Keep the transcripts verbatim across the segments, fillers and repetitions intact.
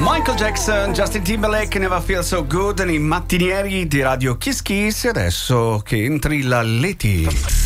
Michael Jackson, Justin Timberlake, Never Feel So Good nei mattinieri di Radio Kiss Kiss. E adesso che entri la Leti.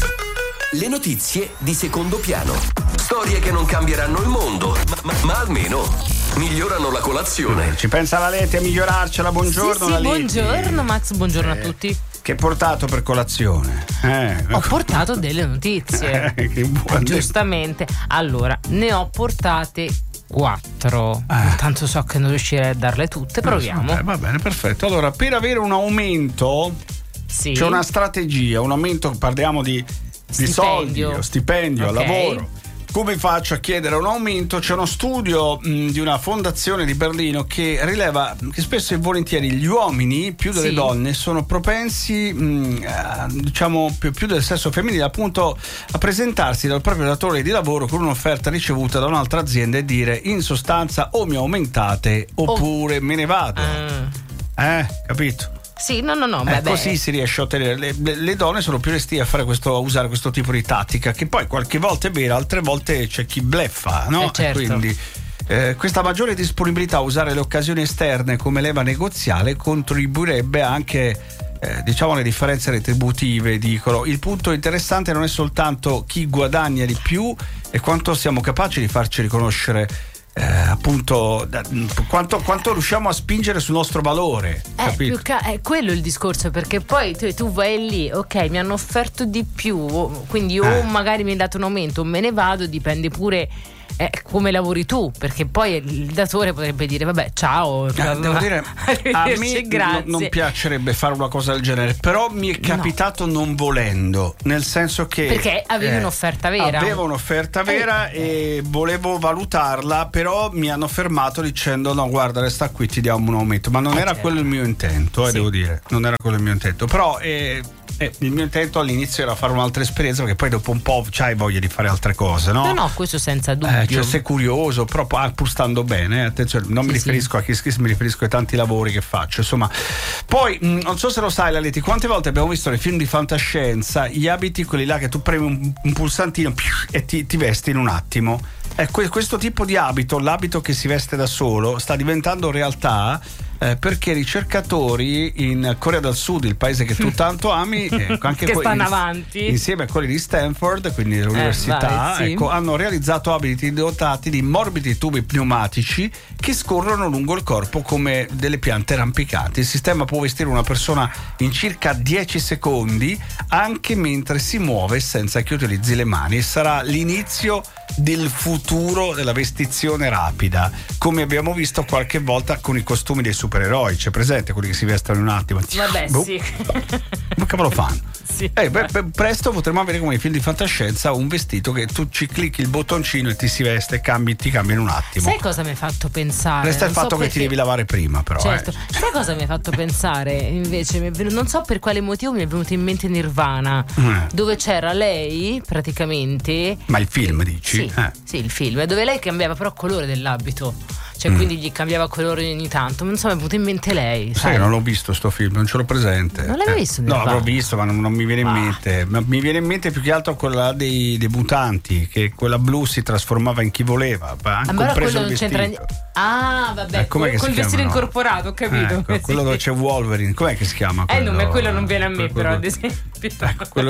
Le notizie di secondo piano. Storie che non cambieranno il mondo, ma, ma, ma almeno migliorano la colazione. Ci pensa la Leti a migliorarcela. Buongiorno, sì, sì, la Leti. buongiorno Max, buongiorno eh, a tutti. Che hai portato per colazione? Eh, ho portato delle notizie. Eh, che buone. Giustamente. Allora, ne ho portate quattro. Eh. Tanto so che non riuscirei a darle tutte, proviamo. Vabbè, va bene, perfetto. Allora, per avere un aumento, sì, c'è una strategia, un aumento, parliamo di, di soldi, stipendio, okay, lavoro. Come faccio a chiedere un aumento? C'è uno studio mh, di una fondazione di Berlino che rileva che spesso e volentieri gli uomini più delle sì. donne sono propensi mh, a, diciamo più, più del sesso femminile appunto a presentarsi dal proprio datore di lavoro con un'offerta ricevuta da un'altra azienda e dire in sostanza o mi aumentate oppure oh. me ne vado. uh. Eh, capito? Sì, no, no, no. Eh, beh, così beh. si riesce a ottenere. Le, le, le donne sono più restie a fare questo, a usare questo tipo di tattica, che poi qualche volta è vera, altre volte c'è chi bleffa, no? Eh, certo. Quindi eh, questa maggiore disponibilità a usare le occasioni esterne come leva negoziale contribuirebbe anche, eh, diciamo, alle differenze retributive. Dicono. Il punto interessante non è soltanto chi guadagna di più e quanto siamo capaci di farci riconoscere. Eh, appunto da, quanto, quanto riusciamo a spingere sul nostro valore, eh, più ca- è quello il discorso, perché poi tu, tu vai lì, ok, mi hanno offerto di più, quindi o eh. magari mi hai dato un aumento o me ne vado, dipende pure eh, come lavori tu, perché poi il datore potrebbe dire vabbè ciao, eh, devo dire a me grazie. non, non piacerebbe fare una cosa del genere, però mi è capitato no. non volendo, nel senso che perché avevi eh, un'offerta vera avevo un'offerta vera eh. e volevo valutarla, però mi hanno fermato dicendo no guarda resta qui, ti diamo un aumento, ma non eh, era certo. quello il mio intento, eh, sì. devo dire non era quello il mio intento, però eh, Eh, il mio intento all'inizio era fare un'altra esperienza, perché poi dopo un po' c'hai voglia di fare altre cose, no? No, no, questo senza dubbio. Eh, cioè sei curioso, però ah, pur stando bene, eh, attenzione, non sì, mi riferisco sì. a Kiss Kiss, mi riferisco ai tanti lavori che faccio, insomma. Poi, mh, non so se lo sai, Laletti, quante volte abbiamo visto nei film di fantascienza gli abiti, quelli là che tu premi un, un pulsantino e ti, ti vesti in un attimo. Eh, que- questo tipo di abito, l'abito che si veste da solo, sta diventando realtà. Eh, perché ricercatori in Corea del Sud, il paese che tu tanto ami, eh, anche che que- stanno in- avanti insieme a quelli di Stanford, quindi dell'università, eh, vai, sì. ecco, hanno realizzato abiti dotati di morbidi tubi pneumatici che scorrono lungo il corpo come delle piante rampicanti. Il sistema può vestire una persona in circa dieci secondi, anche mentre si muove senza che utilizzi le mani. Sarà l'inizio del futuro della vestizione rapida, come abbiamo visto qualche volta con i costumi dei supereroi. C'è presente quelli che si vestono in un attimo? Vabbè, boh. sì. Ma che lo fanno? Sì. Eh, beh, beh, presto potremo avere come nei film di fantascienza un vestito che tu ci clicchi il bottoncino e ti si veste e cambi, ti cambia in un attimo. Sai cosa mi ha fatto pensare? Resta il non fatto so che perché... ti devi lavare prima, però. Certo. Eh. Sai cosa mi ha fatto pensare? Invece, mi è venuto, non so per quale motivo mi è venuto in mente Nirvana, Mm. dove c'era lei praticamente. Ma il film dici? Sì, Eh. sì, il film, dove lei cambiava però colore dell'abito. Cioè, Mm. quindi gli cambiava colore ogni tanto. Non so, mi è venuto in mente lei. Sai sai? che non l'ho visto sto film, non ce l'ho presente. Non l'hai Eh. visto? No, Nirvana? l'avrò visto, ma non, non mi viene in Ah. mente. Ma mi viene in mente più che altro quella dei, dei mutanti, che quella blu si trasformava in chi voleva, anche Ah, ma allora compreso quello il non c'entra vestito. niente. Ah, vabbè, Eh, com'è che col si vestito chiamano? incorporato, ho capito. Ecco, Sì. quello dove c'è Wolverine, com'è che si chiama? Eh, Quello, no, ma quello non viene a me, quello- però, ad esempio. Ecco, quello...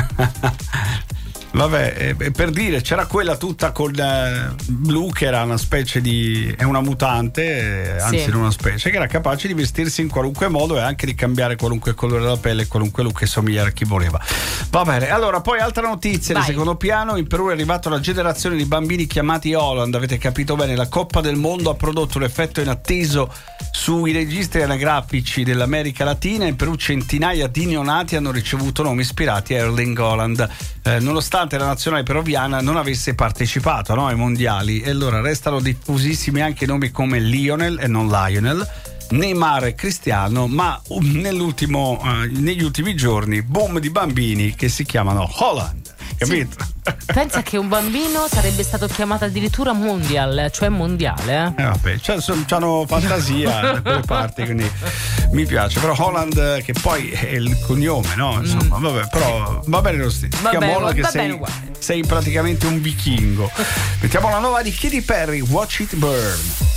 Vabbè, eh, per dire, c'era quella tutta con eh, blu, che era una specie di è una mutante, eh, anzi Sì. non una specie, che era capace di vestirsi in qualunque modo e anche di cambiare qualunque colore della pelle e qualunque look e somigliare a chi voleva. Va bene, allora poi altra notizia di Vai. secondo piano. In Perù è arrivata una generazione di bambini chiamati Holland. Avete capito bene, la Coppa del Mondo ha prodotto un effetto inatteso sui registri anagrafici dell'America Latina. In Perù centinaia di neonati hanno ricevuto nomi ispirati a Erling Haaland, eh, nonostante la nazionale peruviana non avesse partecipato, no, ai mondiali. E allora restano diffusissimi anche nomi come Lionel e non Lionel, Neymar e Cristiano, ma um, nell'ultimo, uh, negli ultimi giorni boom di bambini che si chiamano Haaland, capito? Sì. Pensa che un bambino sarebbe stato chiamato addirittura mondial, cioè mondiale. Eh? Eh vabbè, cioè, hanno fantasia da quelle parti, quindi mi piace. Però Holland, che poi è il cognome, no? Insomma, mm. vabbè, però va bene lo stesso. Va bene, Holland, va che bene sei, uguale. sei praticamente un vichingo. Mettiamo la nuova di Katy Perry, Watch It Burn.